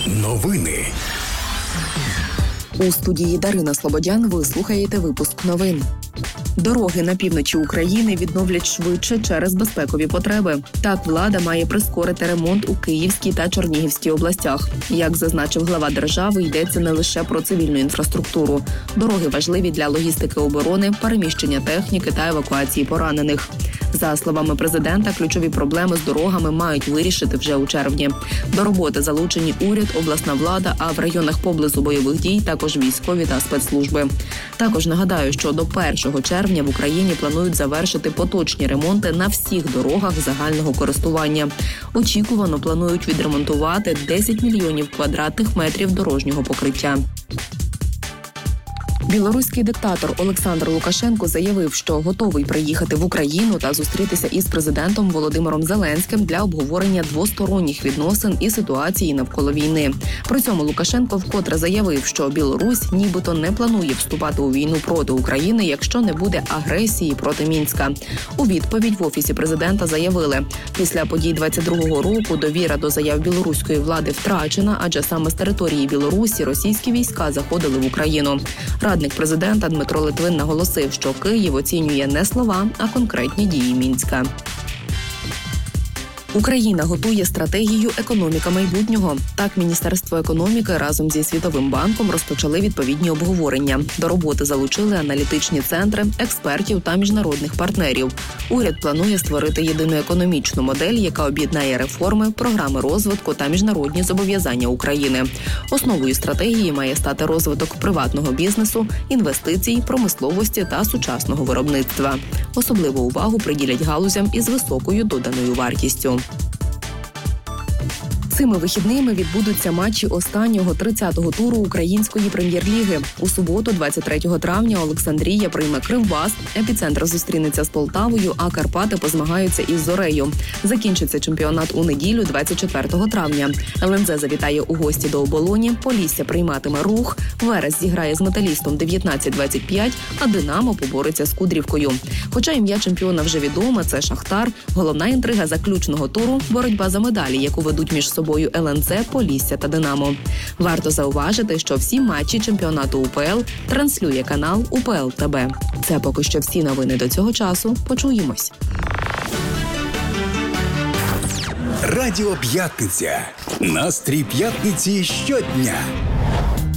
Новини. У студії Дарина Слободян ви слухаєте випуск новин. Дороги на півночі України відновлять швидше через безпекові потреби. Так, влада має прискорити ремонт у Київській та Чернігівській областях. Як зазначив глава держави, йдеться не лише про цивільну інфраструктуру. Дороги важливі для логістики оборони, переміщення техніки та евакуації поранених. За словами президента, ключові проблеми з дорогами мають вирішити вже у червні. До роботи залучені уряд, обласна влада, а в районах поблизу бойових дій також військові та спецслужби. Також нагадаю, що до 1 червня в Україні планують завершити поточні ремонти на всіх дорогах загального користування. Очікувано планують відремонтувати 10 мільйонів квадратних метрів дорожнього покриття. Білоруський диктатор Олександр Лукашенко заявив, що готовий приїхати в Україну та зустрітися із президентом Володимиром Зеленським для обговорення двосторонніх відносин і ситуації навколо війни. При цьому Лукашенко вкотре заявив, що Білорусь нібито не планує вступати у війну проти України, якщо не буде агресії проти Мінська. У відповідь в Офісі президента заявили, після подій 22-го року довіра до заяв білоруської влади втрачена, адже саме з території Білорусі російські війська заходили в Україну. Радник президента Дмитро Литвин наголосив, що Київ оцінює не слова, а конкретні дії Мінська. Україна готує стратегію «Економіка майбутнього». Так, Міністерство економіки разом зі Світовим банком розпочали відповідні обговорення. До роботи залучили аналітичні центри, експертів та міжнародних партнерів. Уряд планує створити єдину економічну модель, яка об'єднає реформи, програми розвитку та міжнародні зобов'язання України. Основою стратегії має стати розвиток приватного бізнесу, інвестицій, промисловості та сучасного виробництва. Особливу увагу приділять галузям із високою доданою вартістю. Цими вихідними відбудуться матчі останнього 30-го туру Української прем'єр-ліги. У суботу, 23 травня, Олександрія прийме Кривбас, Епіцентр зустрінеться з Полтавою, а Карпати позмагаються із Зорею. Закінчиться чемпіонат у неділю, 24 травня. ЛНЗ завітає у гості до Оболоні, Полісся прийматиме Рух, Верес зіграє з Металістом 19-25, а Динамо побореться з Кудрівкою. Хоча ім'я чемпіона вже відоме – це Шахтар, головна інтрига заключного туру – боротьба за медалі, яку ведуть між собою ЛНЗ, Полісся та Динамо. Варто зауважити, що всі матчі чемпіонату УПЛ транслює канал УПЛ ТБ. Це поки що всі новини до цього часу. Почуємось. Радіо П'ятниця. Настрій п'ятниці щодня.